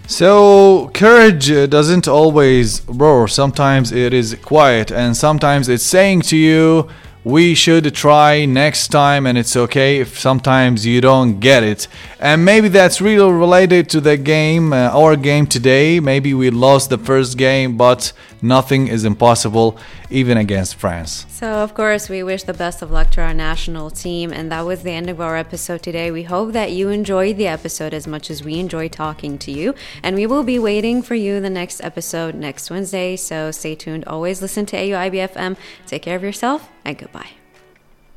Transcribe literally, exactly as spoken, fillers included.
So, courage uh, doesn't always roar. Sometimes it is quiet, and sometimes it's saying to you, we should try next time, and it's okay if sometimes you don't get it. And maybe that's really related to the game, uh, our game today. Maybe we lost the first game, but nothing is impossible, even against France. So, of course, we wish the best of luck to our national team. And that was the end of our episode today. We hope that you enjoyed the episode as much as we enjoyed talking to you. And we will be waiting for you the next episode next Wednesday. So stay tuned. Always listen to A U I B F M. Take care of yourself and goodbye.